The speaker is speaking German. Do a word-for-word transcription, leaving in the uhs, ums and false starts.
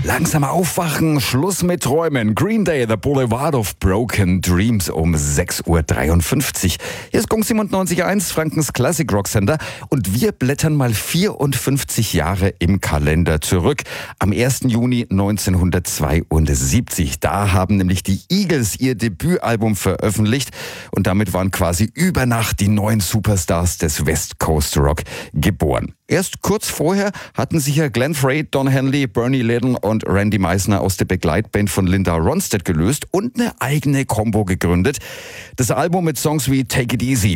Langsam aufwachen, Schluss mit Träumen. Green Day, The Boulevard of Broken Dreams um sechs Uhr dreiundfünfzig. Hier ist Gong siebenundneunzig Komma eins, Frankens Classic Rock Sender. Und wir blättern mal vierundfünfzig Jahre im Kalender zurück. Am ersten Juni neunzehnhundertzweiundsiebzig. Da haben nämlich die Eagles ihr Debütalbum veröffentlicht. Und damit waren quasi über Nacht die neuen Superstars des West Coast Rock geboren. Erst kurz vorher hatten sich ja Glenn Frey, Don Henley, Bernie Liddell und Randy Meisner aus der Begleitband von Linda Ronstadt gelöst und eine eigene Combo gegründet. Das Album mit Songs wie Take It Easy,